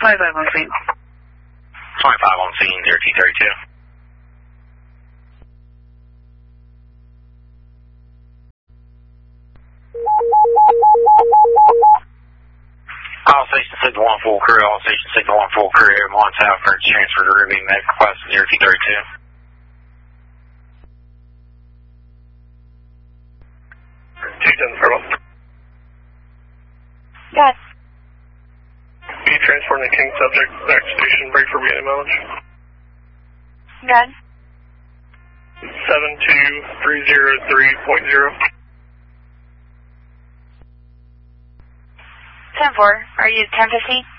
25 on scene. 25 on scene, 0T32. All station signal 1 full crew, all station signal 1 full crew, Mon Tower, first transfer to Ruby, make request 0T32. Yes. Be transporting the King subject back to station, break for beginning mileage. Good. 72303.0. 10-4. Are you 1050?